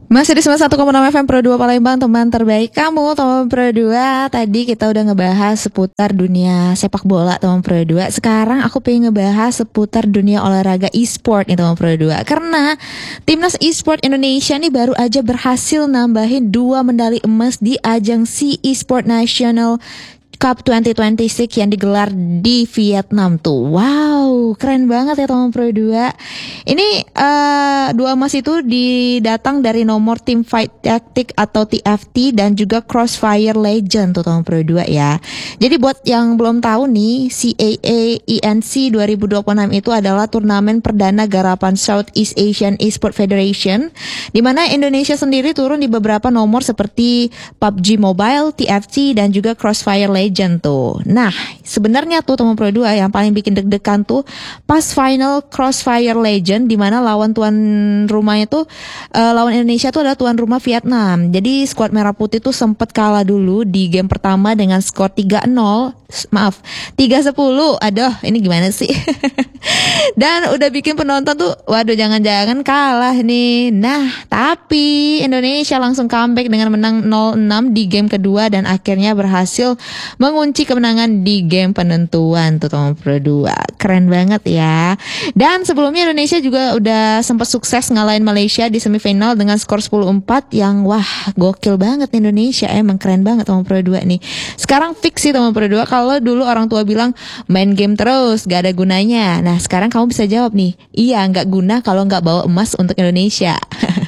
Masih di 91,6 FM Pro 2 Palembang, teman terbaik kamu, teman Pro 2. Tadi kita udah ngebahas seputar dunia sepak bola, teman Pro 2. Sekarang aku pengen ngebahas seputar dunia olahraga e-sport nih, teman Pro 2. Karena Timnas e-sport Indonesia nih baru aja berhasil nambahin 2 medali emas di ajang SEA eSport National Cup 2026 yang digelar di Vietnam tuh. Wow, keren banget ya teman Pro 2. Ini 2 emas itu didatang dari nomor Team Fight Tactic atau TFT dan juga Crossfire Legend tuh teman Pro 2 ya. Jadi buat yang belum tahu nih, CAA ENC 2026 itu adalah turnamen perdana garapan Southeast Asian Esport Federation, di mana Indonesia sendiri turun di beberapa nomor seperti PUBG Mobile, TFT dan juga Crossfire Legend tuh. Nah, sebenarnya tuh teman Pro 2 yang paling bikin deg-degan tuh pas final Crossfire Legend, di mana lawan tuan rumahnya tuh lawan Indonesia tuh adalah tuan rumah Vietnam. Jadi skuad Merah Putih tuh sempat kalah dulu di game pertama dengan skor 3-0. Maaf, 3-10. Aduh, ini gimana sih? Dan udah bikin penonton tuh waduh, jangan-jangan kalah nih. Nah, tapi Indonesia langsung comeback dengan menang 0-6 di game kedua dan akhirnya berhasil mengunci kemenangan di game penentuan tuh teman Pro 2. Keren banget ya. Dan sebelumnya Indonesia juga udah sempat sukses ngalahin Malaysia di semifinal dengan skor 10-4 yang wah, gokil banget Indonesia. Emang keren banget teman Pro 2 nih. Sekarang fix sih teman Pro 2, kalau dulu orang tua bilang main game terus gak ada gunanya. Nah, sekarang kamu bisa jawab nih, iya gak guna kalau gak bawa emas untuk Indonesia.